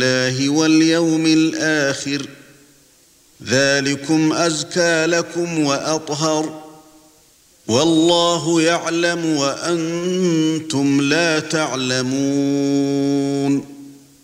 الله واليوم الآخر ذلكم أزكى لكم وأطهر والله يعلم وأنتم لا تعلمون